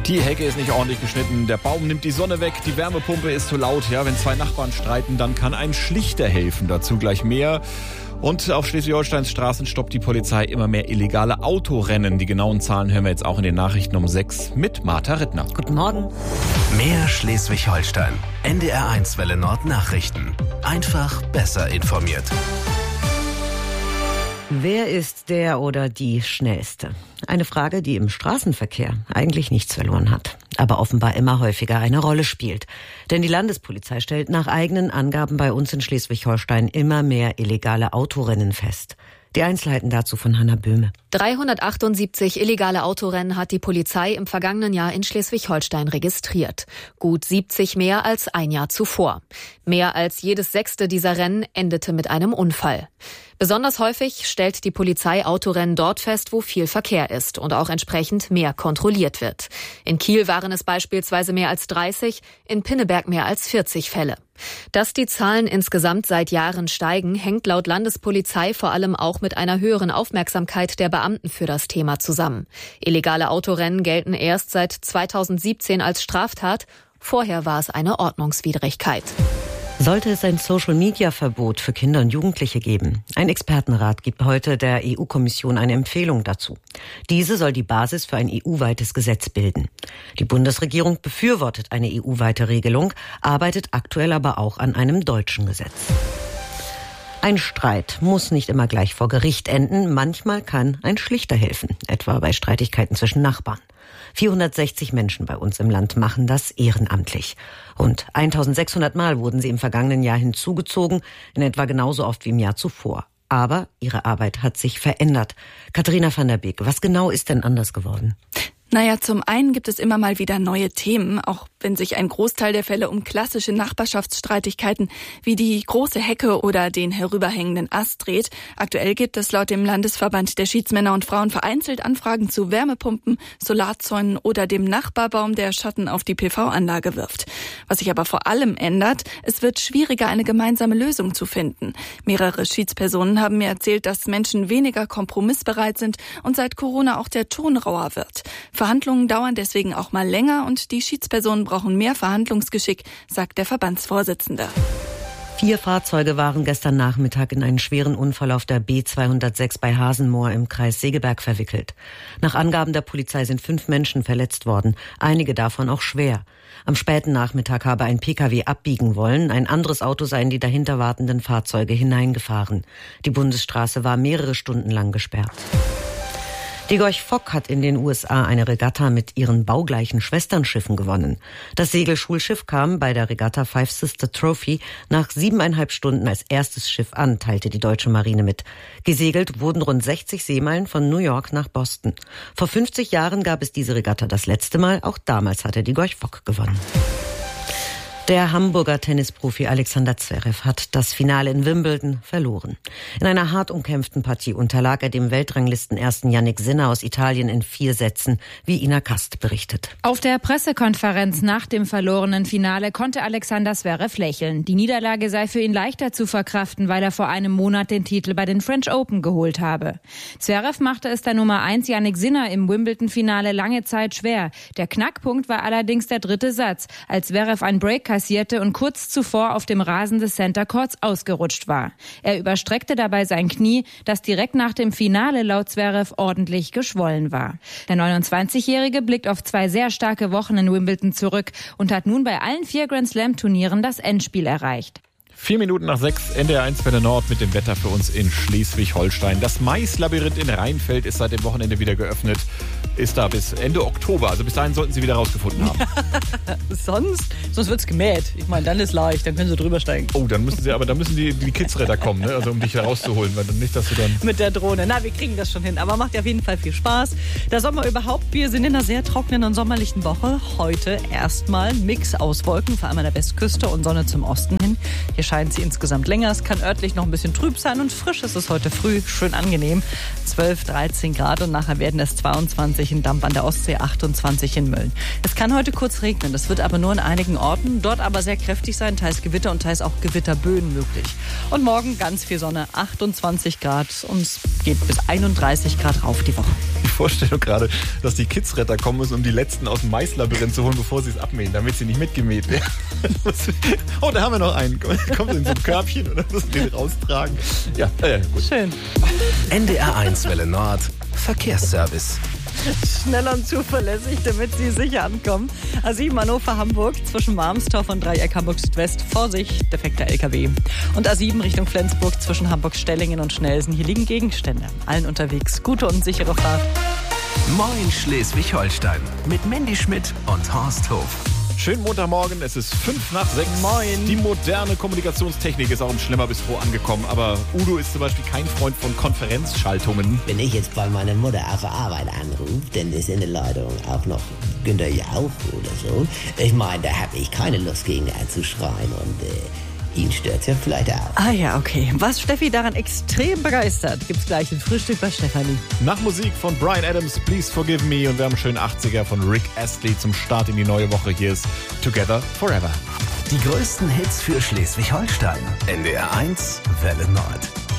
Die Hecke ist nicht ordentlich geschnitten, der Baum nimmt die Sonne weg, die Wärmepumpe ist zu laut. Ja, wenn zwei Nachbarn streiten, dann kann ein Schlichter helfen. Dazu gleich mehr. Und auf Schleswig-Holsteins Straßen stoppt die Polizei immer mehr illegale Autorennen. Die genauen Zahlen hören wir jetzt auch in den Nachrichten um 6 mit Martha Rittner. Guten Morgen. Mehr Schleswig-Holstein. NDR1 Welle Nord Nachrichten. Einfach besser informiert. Wer ist der oder die Schnellste? Eine Frage, die im Straßenverkehr eigentlich nichts verloren hat, aber offenbar immer häufiger eine Rolle spielt. Denn die Landespolizei stellt nach eigenen Angaben bei uns in Schleswig-Holstein immer mehr illegale Autorennen fest. Die Einzelheiten dazu von Hanna Böhme. 378 illegale Autorennen hat die Polizei im vergangenen Jahr in Schleswig-Holstein registriert. Gut 70 mehr als ein Jahr zuvor. Mehr als jedes 6. dieser Rennen endete mit einem Unfall. Besonders häufig stellt die Polizei Autorennen dort fest, wo viel Verkehr ist und auch entsprechend mehr kontrolliert wird. In Kiel waren es beispielsweise mehr als 30, in Pinneberg mehr als 40 Fälle. Dass die Zahlen insgesamt seit Jahren steigen, hängt laut Landespolizei vor allem auch mit einer höheren Aufmerksamkeit der Beamten für das Thema zusammen. Illegale Autorennen gelten erst seit 2017 als Straftat. Vorher war es eine Ordnungswidrigkeit. Sollte es ein Social-Media-Verbot für Kinder und Jugendliche geben? Ein Expertenrat gibt heute der EU-Kommission eine Empfehlung dazu. Diese soll die Basis für ein EU-weites Gesetz bilden. Die Bundesregierung befürwortet eine EU-weite Regelung, arbeitet aktuell aber auch an einem deutschen Gesetz. Ein Streit muss nicht immer gleich vor Gericht enden. Manchmal kann ein Schlichter helfen, etwa bei Streitigkeiten zwischen Nachbarn. 460 Menschen bei uns im Land machen das ehrenamtlich. Rund 1600 Mal wurden sie im vergangenen Jahr hinzugezogen, in etwa genauso oft wie im Jahr zuvor. Aber ihre Arbeit hat sich verändert. Katharina van der Beek, was genau ist denn anders geworden? Naja, zum einen gibt es immer mal wieder neue Themen, auch wenn sich ein Großteil der Fälle um klassische Nachbarschaftsstreitigkeiten wie die große Hecke oder den herüberhängenden Ast dreht. Aktuell gibt es laut dem Landesverband der Schiedsmänner und Frauen vereinzelt Anfragen zu Wärmepumpen, Solarzäunen oder dem Nachbarbaum, der Schatten auf die PV-Anlage wirft. Was sich aber vor allem ändert, es wird schwieriger, eine gemeinsame Lösung zu finden. Mehrere Schiedspersonen haben mir erzählt, dass Menschen weniger kompromissbereit sind und seit Corona auch der Ton rauer wird. Verhandlungen dauern deswegen auch mal länger und die Schiedspersonen brauchen mehr Verhandlungsgeschick, sagt der Verbandsvorsitzende. 4 Fahrzeuge waren gestern Nachmittag in einen schweren Unfall auf der B206 bei Hasenmoor im Kreis Segeberg verwickelt. Nach Angaben der Polizei sind 5 Menschen verletzt worden, einige davon auch schwer. Am späten Nachmittag habe ein Pkw abbiegen wollen, ein anderes Auto sei in die dahinter wartenden Fahrzeuge hineingefahren. Die Bundesstraße war mehrere Stunden lang gesperrt. Die Gorch Fock hat in den USA eine Regatta mit ihren baugleichen Schwesternschiffen gewonnen. Das Segelschulschiff kam bei der Regatta Five Sister Trophy nach 7,5 Stunden als erstes Schiff an, teilte die deutsche Marine mit. Gesegelt wurden rund 60 Seemeilen von New York nach Boston. Vor 50 Jahren gab es diese Regatta das letzte Mal. Auch damals hatte die Gorch Fock gewonnen. Der Hamburger Tennisprofi Alexander Zverev hat das Finale in Wimbledon verloren. In einer hart umkämpften Partie unterlag er dem Weltranglistenersten Jannik Sinner aus Italien in 4 Sätzen, wie Ina Kast berichtet. Auf der Pressekonferenz nach dem verlorenen Finale konnte Alexander Zverev lächeln. Die Niederlage sei für ihn leichter zu verkraften, weil er vor einem Monat den Titel bei den French Open geholt habe. Zverev machte es der Nummer 1 Jannik Sinner im Wimbledon-Finale lange Zeit schwer. Der Knackpunkt war allerdings der 3. Satz, als Zverev ein Break kassierte und kurz zuvor auf dem Rasen des Center Courts ausgerutscht war. Er überstreckte dabei sein Knie, das direkt nach dem Finale laut Zverev ordentlich geschwollen war. Der 29-Jährige blickt auf 2 sehr starke Wochen in Wimbledon zurück und hat nun bei allen 4 Grand-Slam-Turnieren das Endspiel erreicht. 4 Minuten nach 6, NDR1 Welle Nord mit dem Wetter für uns in Schleswig-Holstein. Das Maislabyrinth in Rheinfeld ist seit dem Wochenende wieder geöffnet. Ist da bis Ende Oktober. Also bis dahin sollten Sie wieder rausgefunden haben. Sonst wird's gemäht. Ich meine, dann ist leicht, dann können Sie drüber steigen. Oh, dann müssen die Kidsretter kommen, ne? Also um dich rauszuholen, weil dann nicht, dass du dann... Mit der Drohne. Na, wir kriegen das schon hin. Aber macht auf jeden Fall viel Spaß. Der Sommer überhaupt. Wir sind in einer sehr trockenen und sommerlichen Woche. Heute erstmal ein Mix aus Wolken, vor allem an der Westküste und Sonne zum Osten hin. Hier scheint sie insgesamt länger. Es kann örtlich noch ein bisschen trüb sein und frisch ist es heute früh. Schön angenehm. 12, 13 Grad und nachher werden es 22 in Damp an der Ostsee, 28 in Mölln. Es kann heute kurz regnen. Das wird aber nur in einigen Orten. Dort aber sehr kräftig sein. Teils Gewitter und teils auch Gewitterböen möglich. Und morgen ganz viel Sonne, 28 Grad und es geht bis 31 Grad rauf die Woche. Vorstellung gerade, dass die Kidsretter kommen müssen, um die Letzten aus dem Maislabyrinth zu holen, bevor sie es abmähen, damit sie nicht mitgemäht werden. Oh, da haben wir noch einen. Kommt in so ein Körbchen und dann müssen wir den raustragen. Ja, gut. Schön. NDR1 Welle Nord, Verkehrsservice. Schnell und zuverlässig, damit Sie sicher ankommen. A7 Hannover-Hamburg zwischen Marmstorf und Dreieck Hamburg-Südwest. Vorsicht, defekter LKW. Und A7 Richtung Flensburg zwischen Hamburg-Stellingen und Schnelsen. Hier liegen Gegenstände. Allen unterwegs. Gute und sichere Fahrt. Moin Schleswig-Holstein mit Mandy Schmidt und Horst Hof. Schönen Montagmorgen, es ist 5:05. Moin. Die moderne Kommunikationstechnik ist auch im Schlimmer bis froh angekommen. Aber Udo ist zum Beispiel kein Freund von Konferenzschaltungen. Wenn ich jetzt bei meiner Mutter auf der Arbeit anrufe, dann ist in der Leitung auch noch Günter Jauch oder so. Ich meine, da habe ich keine Lust gegen anzuschreien und ihn stört's ja vielleicht auch. Ah ja, okay. Was Steffi daran extrem begeistert, gibt's gleich im Frühstück bei Stefanie. Nach Musik von Bryan Adams, Please Forgive Me, und wir haben einen schönen 80er von Rick Astley zum Start in die neue Woche. Hier ist Together Forever. Die größten Hits für Schleswig-Holstein. NDR1 Welle Nord.